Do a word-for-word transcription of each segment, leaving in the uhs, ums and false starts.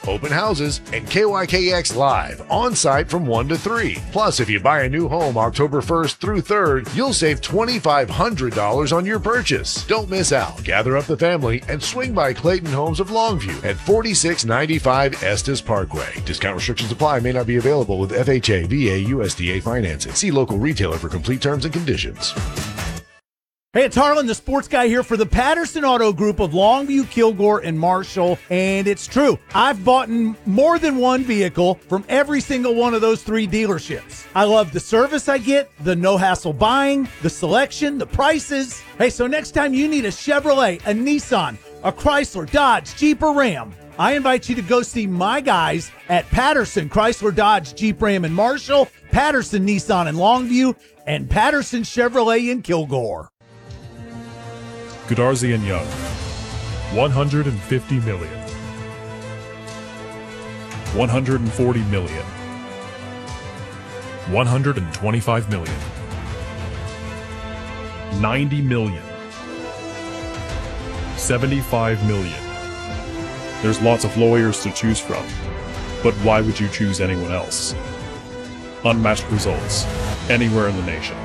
open houses, and K Y K X Live on-site from one to three. Plus, if you buy a new home October first through third, you'll save twenty-five hundred dollars on your purchase. Don't miss out. Gather up the family and swing by Clayton Homes of Longview at forty-six ninety-five Estes Parkway. Discount restrictions apply. May not be available with F H A, V A, U S D A financing. See local retailer for complete terms and conditions. Hey, it's Harlan, the sports guy here for the Patterson Auto Group of Longview, Kilgore, and Marshall. And it's true, I've bought more than one vehicle from every single one of those three dealerships. I love the service I get, the no-hassle buying, the selection, the prices. Hey, so next time you need a Chevrolet, a Nissan, a Chrysler, Dodge, Jeep, or Ram, I invite you to go see my guys at Patterson Chrysler, Dodge, Jeep, Ram, and Marshall, Patterson Nissan in Longview, and Patterson Chevrolet in Kilgore. Goodarzi and Young, one hundred fifty million. one hundred forty million. one hundred twenty-five million. ninety million. seventy-five million. There's lots of lawyers to choose from, but why would you choose anyone else? Unmatched results, anywhere in the nation.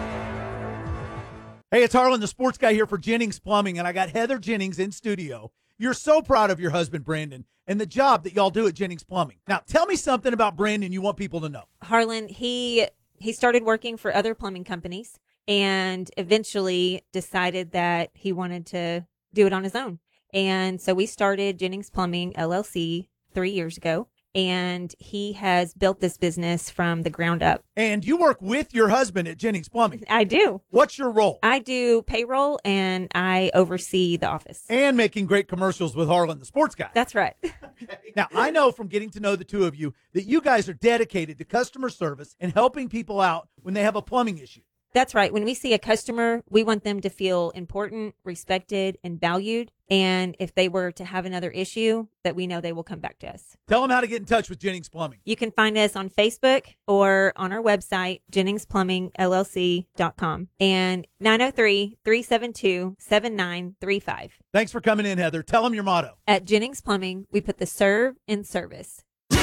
Hey, it's Harlan, the sports guy here for Jennings Plumbing, and I got Heather Jennings in studio. You're so proud of your husband, Brandon, and the job that y'all do at Jennings Plumbing. Now, tell me something about Brandon you want people to know. Harlan, he he started working for other plumbing companies and eventually decided that he wanted to do it on his own. And so we started Jennings Plumbing, L L C, three years ago. And he has built this business from the ground up. And you work with your husband at Jennings Plumbing. I do. What's your role? I do payroll and I oversee the office. And making great commercials with Harlan, the sports guy. That's right. Okay. Now, I know from getting to know the two of you that you guys are dedicated to customer service and helping people out when they have a plumbing issue. That's right. When we see a customer, we want them to feel important, respected, and valued. And if they were to have another issue, that we know they will come back to us. Tell them how to get in touch with Jennings Plumbing. You can find us on Facebook or on our website, jennings plumbing l l c dot com, and nine oh three, three seven two, seven nine three five. Thanks for coming in, Heather. Tell them your motto. At Jennings Plumbing, we put the serve in service.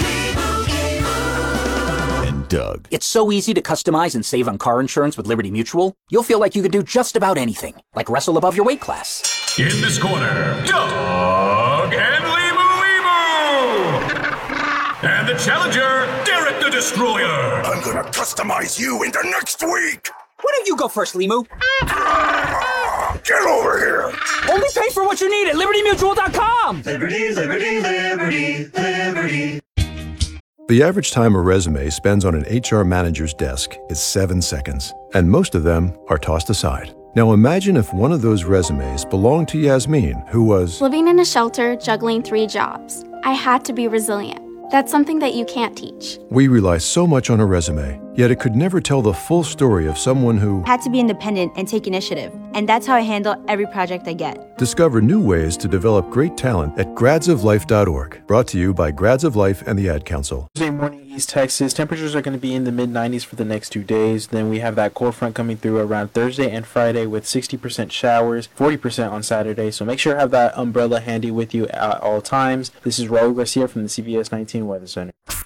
Doug. It's so easy to customize and save on car insurance with Liberty Mutual. You'll feel like you can do just about anything, like wrestle above your weight class. In this corner, Doug and Limu Limu! And the challenger, Derek the Destroyer! I'm gonna customize you into next week! Why don't you go first, Limu? Get over here! Only pay for what you need at liberty mutual dot com! Liberty, liberty, liberty, liberty. The average time a resume spends on an H R manager's desk is seven seconds, and most of them are tossed aside. Now imagine if one of those resumes belonged to Yasmin, who was living in a shelter, juggling three jobs. I had to be resilient. That's something that you can't teach. We rely so much on a resume, yet it could never tell the full story of someone who had to be independent and take initiative. And that's how I handle every project I get. Discover new ways to develop great talent at grads of life dot org. Brought to you by Grads of Life and the Ad Council. Tuesday morning, East Texas. Temperatures are going to be in the mid nineties for the next two days. Then we have that cold front coming through around Thursday and Friday with sixty percent showers, forty percent on Saturday. So make sure to have that umbrella handy with you at all times. This is Raul Garcia from the C B S nineteen Weather Center.